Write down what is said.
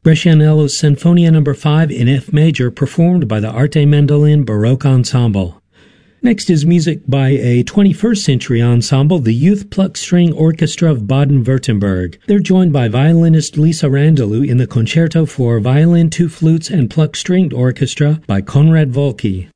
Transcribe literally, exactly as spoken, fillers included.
Brescianello's Sinfonia number five in F major, performed by the Arte Mandolin Baroque Ensemble. Next is music by a twenty-first century ensemble, the Youth Pluck String Orchestra of Baden-Württemberg. They're joined by violinist Lisa Randalou in the Concerto for Violin, Two Flutes, and Pluck Stringed Orchestra by Konrad Volke.